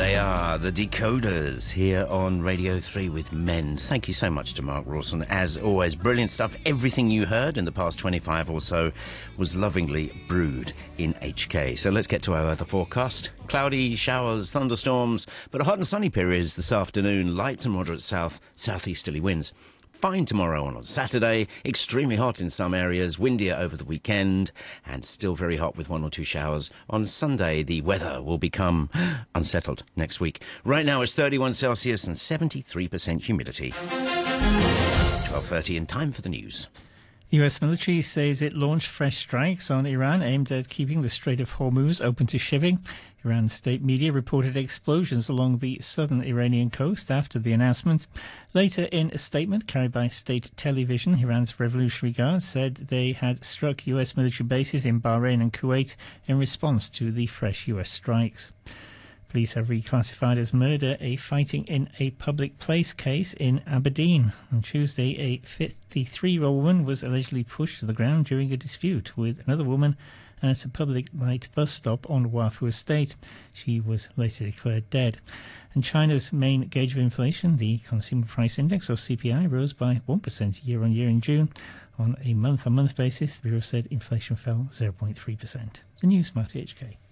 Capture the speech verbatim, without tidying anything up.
They are the Decoders here on Radio three with Men. Thank you so much to Mark Rawson. As always, brilliant stuff. Everything you heard in the past twenty-five or so was lovingly brewed in H K. So let's get to our weather forecast. Cloudy, showers, thunderstorms, but hot and sunny periods this afternoon. Light to moderate south, southeasterly winds. Fine tomorrow and on Saturday, extremely hot in some areas, windier over the weekend, and still very hot with one or two showers. On Sunday, the weather will become unsettled next week. Right now it's thirty-one Celsius and seventy-three percent humidity. It's twelve thirty and time for the news. The U S military says it launched fresh strikes on Iran aimed at keeping the Strait of Hormuz open to shipping. Iran's state media reported explosions along the southern Iranian coast after the announcement. Later, in a statement carried by state television, Iran's Revolutionary Guard said they had struck U S military bases in Bahrain and Kuwait in response to the fresh U S strikes. Police have reclassified as murder a fighting in a public place case in Aberdeen. On Tuesday, a fifty-three-year-old woman was allegedly pushed to the ground during a dispute with another woman at a public light bus stop on Wafu Estate. She was later declared dead. And China's main gauge of inflation, the Consumer Price Index, or C P I, rose by one percent year-on-year in June. On a month-on-month basis, the Bureau said inflation fell zero point three percent. The news, Marty H K.